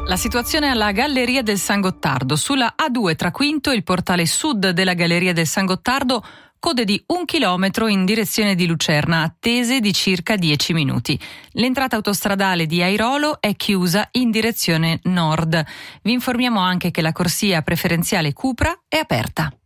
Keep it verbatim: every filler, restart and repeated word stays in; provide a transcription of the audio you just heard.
La situazione alla Galleria del San Gottardo. Sulla A due tra Quinto e il portale sud della Galleria del San Gottardo, code di un chilometro in direzione di Lucerna, attese di circa dieci minuti. L'entrata autostradale di Airolo è chiusa in direzione nord. Vi informiamo anche che la corsia preferenziale Cupra è aperta.